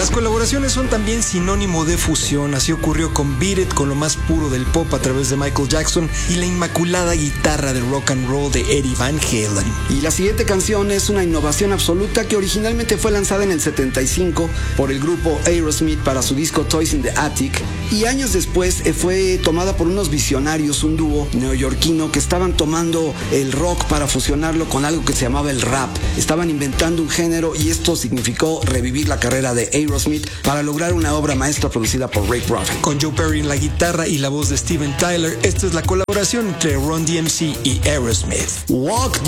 Las colaboraciones son también sinónimo de fusión. Así ocurrió con Beat It, con lo más puro del pop a través de Michael Jackson y la inmaculada guitarra de rock and roll de Eddie Van Halen. Y la siguiente canción es una innovación absoluta que originalmente fue lanzada en el 75 por el grupo Aerosmith para su disco Toys in the Attic, y años después fue tomada por unos visionarios, un dúo neoyorquino que estaban tomando el rock para fusionarlo con algo que se llamaba el rap. Estaban inventando un género y esto significó revivir la carrera de Aerosmith para lograr una obra maestra producida por Rick Rubin. Con Joe Perry en la guitarra y la voz de Steven Tyler, esta es la colaboración entre Run DMC y Aerosmith. Walk